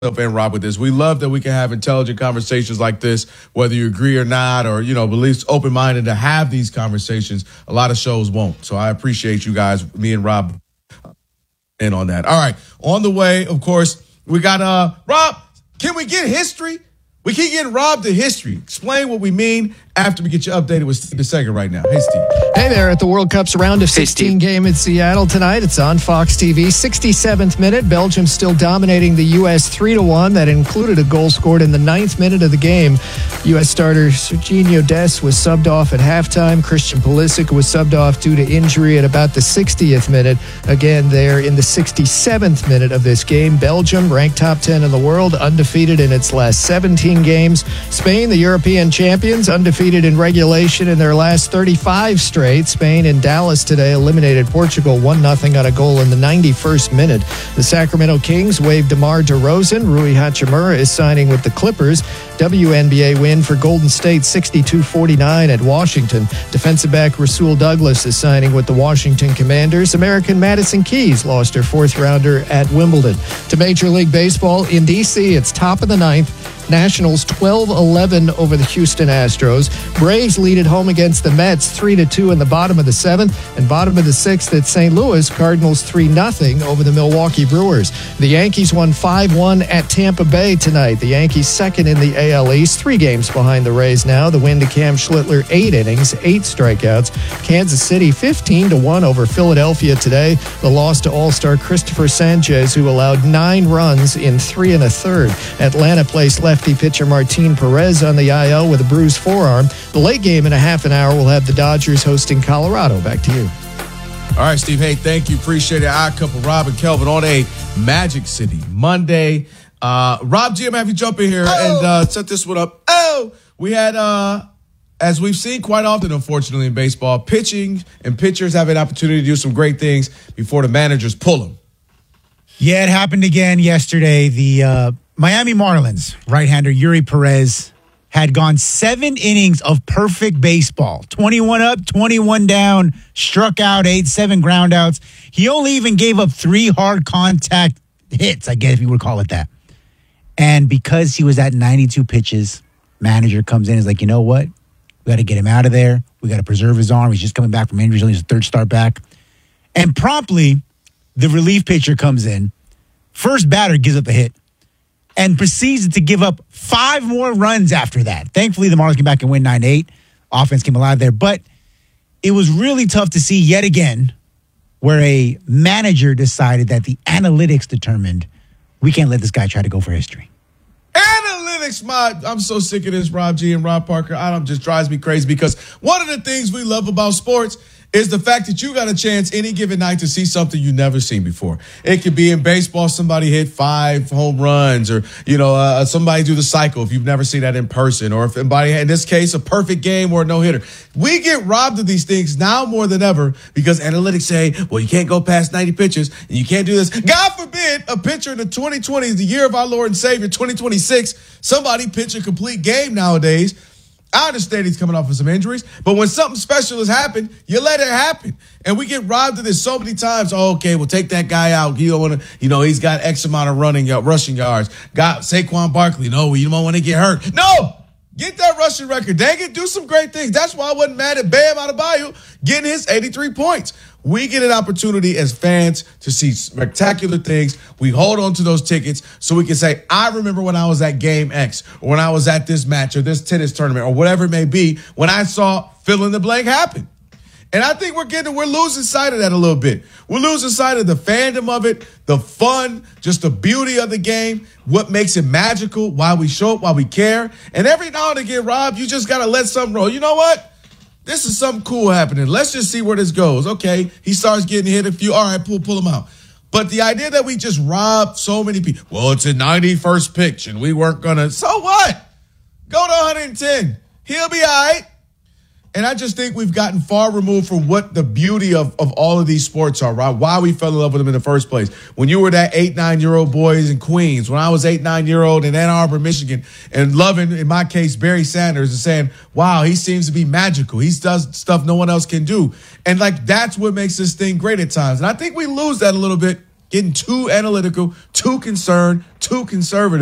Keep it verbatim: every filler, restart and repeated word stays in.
and Rob with this. We love that we can have intelligent conversations like this, whether you agree or not, or, you know, at least open-minded to have these conversations. A lot of shows won't. So I appreciate you guys, me and Rob, in on that. All right. On the way, of course, we got, uh, Rob, can we get history? We keep getting robbed of history. Explain what we mean after we get you updated with Steve DeSega right now. Hey, Steve. Hey there at the World Cup's round of sixteen hey, game in Seattle tonight. It's on Fox T V. sixty-seventh minute. Belgium still dominating the U S three to one. That included a goal scored in the ninth minute of the game. U S starter Sergiño Dest was subbed off at halftime. Christian Pulisic was subbed off due to injury at about the sixtieth minute. Again, there in the sixty-seventh minute of this game. Belgium, ranked top ten in the world, undefeated in its last seventeen games. Spain, the European champions, undefeated in regulation in their last thirty-five straight. Spain in Dallas today eliminated Portugal one nothing on a goal in the ninety-first minute. The Sacramento Kings waived DeMar DeRozan. Rui Hachimura is signing with the Clippers. W N B A win for Golden State sixty-two forty-nine at Washington. Defensive back Rasul Douglas is signing with the Washington Commanders. American Madison Keys lost her fourth rounder at Wimbledon. To Major League Baseball in D C, it's top of the ninth. Nationals twelve eleven over the Houston Astros. Braves lead at home against the Mets three to two in the bottom of the seventh, and bottom of the sixth at Saint Louis, Cardinals three nothing over the Milwaukee Brewers. The Yankees won five one at Tampa Bay tonight. The Yankees second in the A L East, three games behind the Rays now. The win to Cam Schlittler, eight innings, eight strikeouts. Kansas City fifteen to one over Philadelphia today. The loss to All-Star Christopher Sanchez, who allowed nine runs in three and a third. Atlanta placed lefty pitcher Martin Perez on the I L with a bruised forearm. The late game in a half an hour will have the Dodgers hosting Colorado. Back to you. All right, Steve. Hey, thank you. Appreciate it. Odd couple, Rob and Kelvin on a Magic City Monday. Uh, Rob G, I'm have you jump in here oh. and uh, set this one up. Oh, we had, uh, as we've seen quite often, unfortunately, in baseball, pitching and pitchers have an opportunity to do some great things before the managers pull them. Yeah, it happened again yesterday. The uh, Miami Marlins right-hander Yuri Perez had gone seven innings of perfect baseball. twenty-one up, twenty-one down, struck out eight, seven ground outs. He only even gave up three hard contact hits, I guess if you would call it that. And because he was at ninety-two pitches, manager comes in and is like, you know what? We got to get him out of there. We got to preserve his arm. He's just coming back from injury. He's only his third start back. And promptly, the relief pitcher comes in. First batter gives up a hit and proceeds to give up five more runs after that. Thankfully, the Marlins came back and win nine eight. Offense came alive there. But it was really tough to see yet again where a manager decided that the analytics determined we can't let this guy try to go for history. Analytics, my, I'm so sick of this, Rob G and Rob Parker. I don't just drives me crazy because one of the things we love about sports is the fact that you got a chance any given night to see something you've never seen before. It could be in baseball, somebody hit five home runs, or, you know, uh, somebody do the cycle if you've never seen that in person, or if somebody, in this case, a perfect game or a no-hitter. We get robbed of these things now more than ever because analytics say, well, you can't go past ninety pitches and you can't do this. God forbid a pitcher in the twenty twenties, the year of our Lord and Savior, twenty twenty-six, somebody pitch a complete game nowadays. I understand he's coming off of some injuries, but when something special has happened, you let it happen. And we get robbed of this so many times. Oh, okay, we'll take that guy out. You don't want to, you know, he's got X amount of running, uh, rushing yards. Got Saquon Barkley. No, you don't want to get hurt. No! Get that rushing record. Dang it, do some great things. That's why I wasn't mad at Bam Adebayo getting his eighty-three points. We get an opportunity as fans to see spectacular things. We hold on to those tickets so we can say, I remember when I was at game X, or when I was at this match or this tennis tournament or whatever it may be, when I saw fill in the blank happen. And I think we're getting, we're losing sight of that a little bit. We're losing sight of the fandom of it, the fun, just the beauty of the game, what makes it magical, why we show up, why we care. And every now and again, Rob, you just got to let something roll. You know what? This is something cool happening. Let's just see where this goes. Okay, he starts getting hit a few. All right, pull, pull him out. But the idea that we just robbed so many people. Well, it's a ninety-first pitch, and we weren't going to. So what? Go to one hundred ten. He'll be all right. And I just think we've gotten far removed from what the beauty of, of all of these sports are, right? Why we fell in love with them in the first place. When you were that eight, nine-year-old boys in Queens, when I was eight, nine-year-old in Ann Arbor, Michigan, and loving, in my case, Barry Sanders and saying, wow, he seems to be magical. He does stuff no one else can do. And, like, that's what makes this thing great at times. And I think we lose that a little bit getting too analytical, too concerned, too conservative.